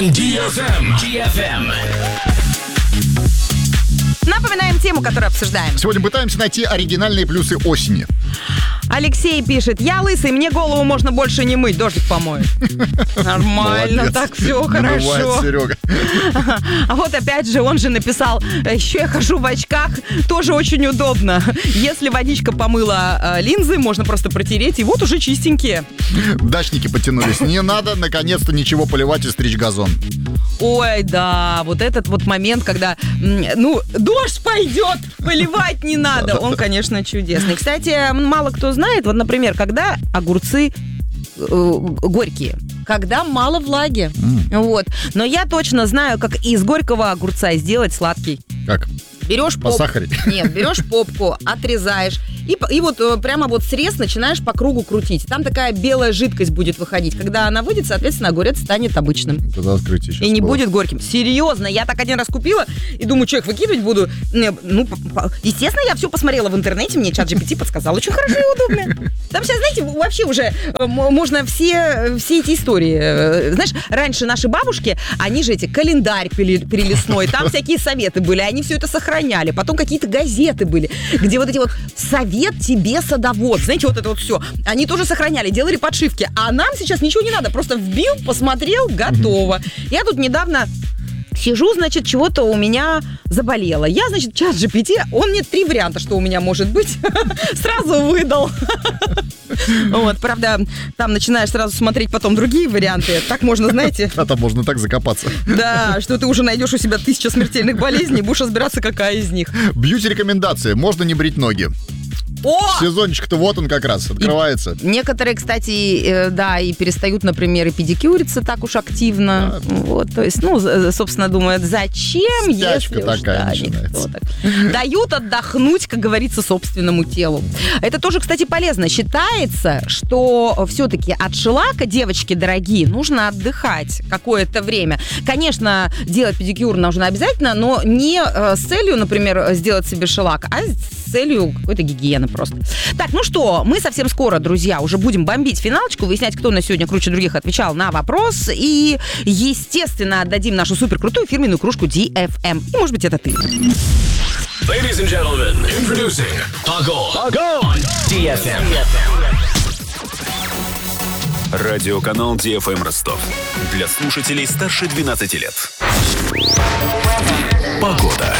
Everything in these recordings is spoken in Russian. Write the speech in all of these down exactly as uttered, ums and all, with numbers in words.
on ди эф эм. ди эф эм. Напоминаем тему, которую обсуждаем. Сегодня пытаемся найти оригинальные плюсы осени. Алексей пишет: я лысый, мне голову можно больше не мыть, дождик помоет. Нормально, так все хорошо. Серега. А вот опять же, он же написал: еще я хожу в очках, тоже очень удобно. Если водичка помыла э, линзы, можно просто протереть, и вот уже чистенькие. Дачники потянулись. Не надо, наконец-то, ничего поливать и стричь газон. Ой, да, вот этот вот момент, когда, ну, дождь пойдет, поливать не надо, он, конечно, чудесный. Кстати, мало кто знает, вот, например, когда огурцы э, горькие, когда мало влаги, mm. вот. Но я точно знаю, как из горького огурца сделать сладкий. Как? Берешь попку. Посахарить? Нет, берешь попку, отрезаешь. И, и вот прямо вот срез начинаешь по кругу крутить. Там такая белая жидкость будет выходить. Когда она выйдет, соответственно, огурец станет обычным. Тогда открытие сейчас и не было. будет горьким. Серьезно, я так один раз купила и думаю, что их выкидывать буду. Ну, естественно, я все посмотрела в интернете, мне чат джи пи ти подсказал. Очень хорошо и удобно. Там сейчас, знаете, вообще уже можно все, все эти истории. Знаешь, раньше наши бабушки, они же эти календарь перелистной, там всякие советы были, они все это сохраняли. Потом какие-то газеты были, где вот эти вот советы «Совет тебе, садовод». Знаете, вот это вот все. Они тоже сохраняли, делали подшивки. А нам сейчас ничего не надо. Просто вбил, посмотрел, готово. Я тут недавно сижу, значит, чего-то у меня заболело. Я, значит, чат джи пи ти, он мне три варианта, что у меня может быть, сразу выдал. Вот, правда, там начинаешь сразу смотреть потом другие варианты. Так можно, знаете... А там можно так закопаться. Да, что ты уже найдешь у себя тысячу смертельных болезней и будешь разбираться, какая из них. Бьюти-рекомендации. Можно не брить ноги. О! Сезончик-то вот он как раз открывается. И некоторые, кстати, э, да, и перестают, например, и педикюриться так уж активно. Да. Вот, то есть, ну, собственно, думают, зачем, Спячка если такая уж, да, начинается. Так. Дают отдохнуть, как говорится, собственному телу. Это тоже, кстати, полезно. Считается, что все-таки от шелака, девочки дорогие, нужно отдыхать какое-то время. Конечно, делать педикюр нужно обязательно, но не э, с целью, например, сделать себе шелак, а с целью какой-то гигиены просто. Так, ну что, мы совсем скоро, друзья, уже будем бомбить финалочку, выяснять, кто на сегодня круче других отвечал на вопрос. И, естественно, отдадим нашу суперкрутую фирменную кружку ди эф эм. И, может быть, это ты. Ladies and gentlemen, introducing Pago. Pago on ди эф эм. Радиоканал ди эф эм Ростов. Для слушателей старше двенадцати лет. Погода.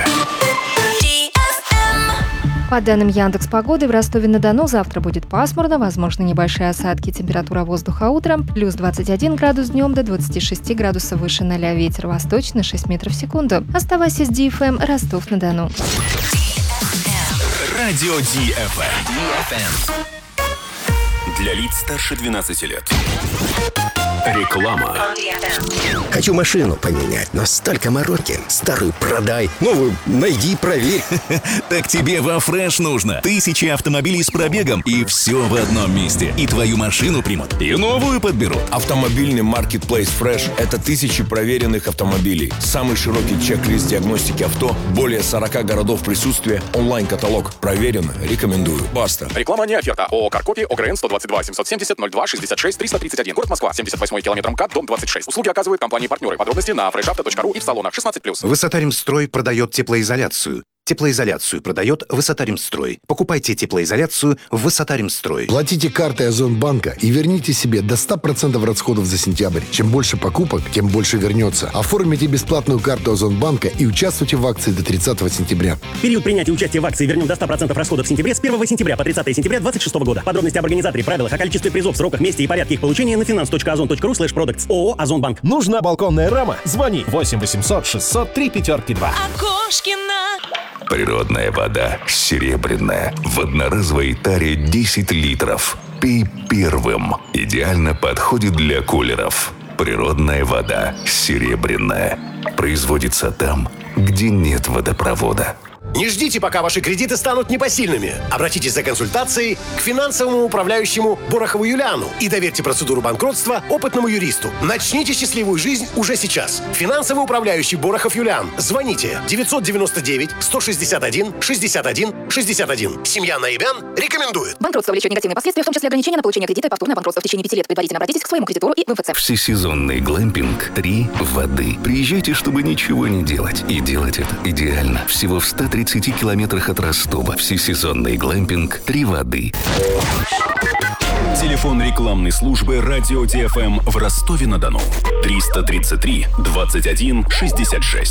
По данным Яндекс.Погоды, в Ростове-на-Дону завтра будет пасмурно, возможны небольшие осадки, температура воздуха утром плюс двадцать один градус, днем до двадцати шести градусов выше ноля, ветер восточный шесть метров в секунду. Оставайся с ди эф эм, Ростов-на-Дону. Радио ди эф эм. Для лиц старше двенадцати лет. Реклама. Хочу машину поменять, но столько мороки. Старую продай, новую найди, проверь. Так тебе во Фреш нужно. Тысячи автомобилей с пробегом, и все в одном месте. И твою машину примут, и новую подберут. Автомобильный маркетплейс Fresh – это тысячи проверенных автомобилей. Самый широкий чек-лист диагностики авто, более сорока городов присутствия, онлайн-каталог. Проверено, рекомендую. Баста. Реклама не оферта. ООО «Каркопи», ОГРН сто двадцать два семьсот семьдесят ноль два шестьдесят шесть триста тридцать один. Город Москва, семьдесят восьмой километр МКАД, дом двадцать шесть. Услуги оказывают компании-партнеры. Подробности на фрешавто точка ру и в салонах шестнадцать плюс. Высотаримстрой продает теплоизоляцию. Теплоизоляцию продает Высотаримстрой. Покупайте теплоизоляцию в Высотаримстрой. Платите картой Озонбанка и верните себе до ста процентов расходов за сентябрь. Чем больше покупок, тем больше вернется. Оформите бесплатную карту Озонбанка и участвуйте в акции до тридцатого сентября. Период принятия участия в акции вернем до ста процентов расходов в сентябре с первого сентября по тридцатое сентября две тысячи двадцать шестого года. Подробности об организаторе, правилах, о количестве призов, сроках, месте и порядке их получения на финанс точка озон точка ру слэш продактс. ООО «Озонбанк». Нужна балконная рама? Звони восемь восемьсот шестьсот три пятерки два. Окошкина. Природная вода серебряная в одноразовой таре десять литров. Пей первым. Идеально подходит для кулеров. Природная вода серебряная. Производится там, где нет водопровода. Не ждите, пока ваши кредиты станут непосильными. Обратитесь за консультацией к финансовому управляющему Борохову Юлиану и доверьте процедуру банкротства опытному юристу. Начните счастливую жизнь уже сейчас. Финансовый управляющий Борохов Юлиан. Звоните девятьсот девяносто девять сто шестьдесят один шестьдесят один шестьдесят один. Семья Наибян рекомендует. Банкротство влечет негативные последствия, в том числе ограничения на получение кредита и повторное банкротство в течение пяти лет. Предварительно обратитесь к своему кредитору и в МФЦ. Всесезонный глэмпинг «Три воды». Приезжайте, чтобы ничего не делать. И делать это идеально. Всего в ста тридцати километрах от Ростова. Всесезонный глэмпинг «Три воды». Телефон рекламной службы «Радио Ти Эф Эм» в Ростове-на-Дону. триста тридцать три двадцать один шестьдесят шесть.